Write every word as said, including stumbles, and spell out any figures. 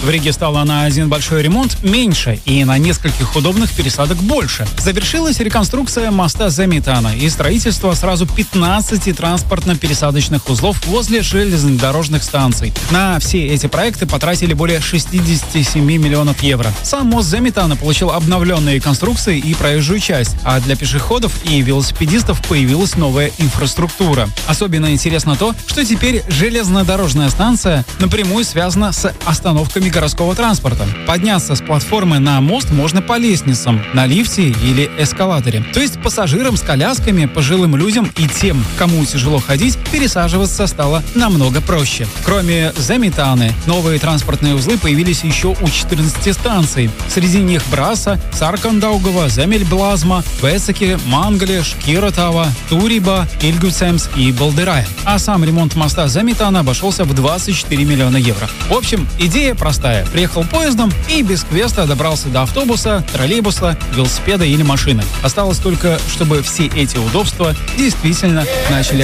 В Риге стало на один большой ремонт меньше и на нескольких удобных пересадок больше. Завершилась реконструкция моста Заметана и строительство сразу пятнадцати транспортно-пересадочных узлов возле железнодорожных станций. На все эти проекты потратили более шестидесяти семи миллионов евро. Сам мост Заметана получил обновленные конструкции и проезжую часть, а для пешеходов и велосипедистов появилась новая инфраструктура. Особенно интересно то, что теперь железнодорожная станция напрямую связана с остановками городского транспорта. Подняться с платформы на мост можно по лестницам, на лифте или эскалаторе. То есть пассажирам с колясками, пожилым людям и тем, кому тяжело ходить, пересаживаться стало намного проще. Кроме Заметаны, новые транспортные узлы появились еще у четырнадцати станций. Среди них Браса, Саркандаугава, Земельблазма, Весеки, Мангале, Шкиротава, Туриба, Ильгюцемс и Балдерая. А сам ремонт моста Заметана обошелся в двадцать четыре миллиона евро. В общем, идея простая. Приехал поездом и без квеста добрался до автобуса, троллейбуса, велосипеда или машины. Осталось только, чтобы все эти удобства действительно начали